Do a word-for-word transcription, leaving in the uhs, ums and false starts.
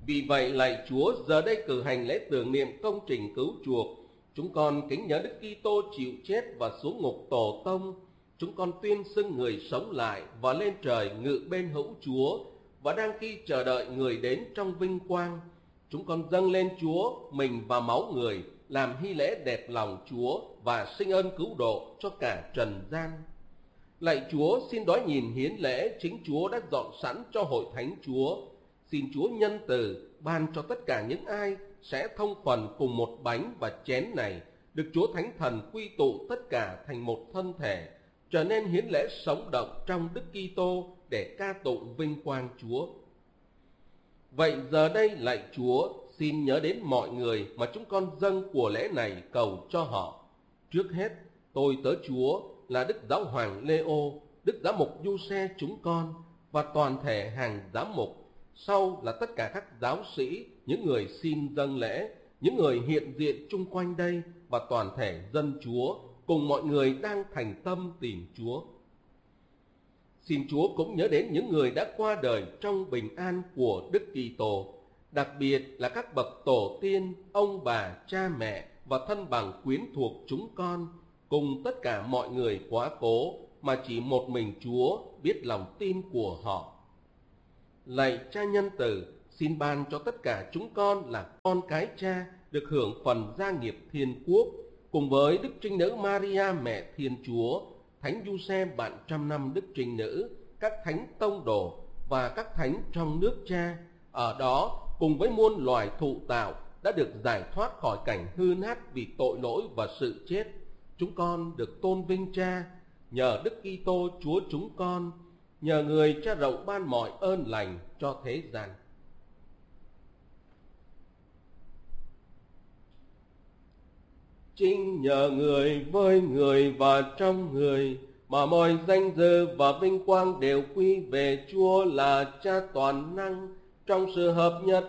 Vì vậy lạy Chúa, giờ đây cử hành lễ tưởng niệm công trình cứu chuộc, chúng con kính nhớ Đức Kitô chịu chết và xuống ngục tổ tông. Chúng con tuyên xưng người sống lại và lên trời ngự bên hữu Chúa, và đang khi chờ đợi người đến trong vinh quang. Chúng con dâng lên Chúa mình và máu người, làm hy lễ đẹp lòng Chúa và sinh ơn cứu độ cho cả trần gian. Lạy Chúa, xin đói nhìn hiến lễ chính Chúa đã dọn sẵn cho hội thánh Chúa. Xin Chúa nhân từ ban cho tất cả những ai sẽ thông phần cùng một bánh và chén này, được Chúa Thánh Thần quy tụ tất cả thành một thân thể, trở nên hiến lễ sống động trong Đức Kitô để ca tụng vinh quang Chúa. Vậy giờ đây lạy Chúa, xin nhớ đến mọi người mà chúng con dâng của lễ này cầu cho họ. Trước hết, tôi tớ Chúa là Đức Giáo Hoàng Leo, Đức Giám mục Giuse chúng con và toàn thể hàng giám mục. Sau là tất cả các giáo sĩ, những người xin dâng lễ, những người hiện diện chung quanh đây và toàn thể dân Chúa, cùng mọi người đang thành tâm tìm Chúa. Xin Chúa cũng nhớ đến những người đã qua đời trong bình an của Đức Kitô, đặc biệt là các bậc tổ tiên, ông bà, cha mẹ và thân bằng quyến thuộc chúng con, cùng tất cả mọi người quá cố mà chỉ một mình Chúa biết lòng tin của họ. Lạy Cha nhân từ, xin ban cho tất cả chúng con là con cái Cha được hưởng phần gia nghiệp thiên quốc, cùng với Đức Trinh Nữ Maria mẹ Thiên Chúa, Thánh Giuse bạn trăm năm Đức Trinh Nữ, các thánh tông đồ và các thánh trong nước Cha, ở đó cùng với muôn loài thụ tạo đã được giải thoát khỏi cảnh hư nát vì tội lỗi và sự chết. Chúng con được tôn vinh Cha nhờ Đức Kitô Chúa chúng con, nhờ người Cha rộng ban mọi ơn lành cho thế gian. Chính nhờ người, với người và trong người mà mọi danh dự và vinh quang đều quy về Chúa là Cha toàn năng, trong sự hợp nhất